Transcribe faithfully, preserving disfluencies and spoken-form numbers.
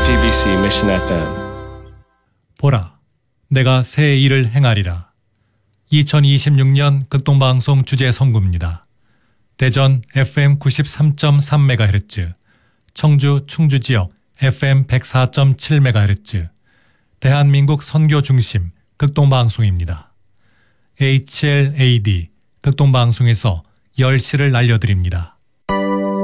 씨비씨 Mission 에프엠. 보라, 내가 새 일을 행하리라. 이천이십육 년 극동방송 주제 선구입니다. 대전 에프엠 구십삼 점 삼 메가헤르츠, 청주 충주 지역 에프엠 백사 점 칠 메가헤르츠, 대한민국 선교 중심 극동방송입니다. 에이치엘에이디 극동방송에서 열 시를 알려드립니다.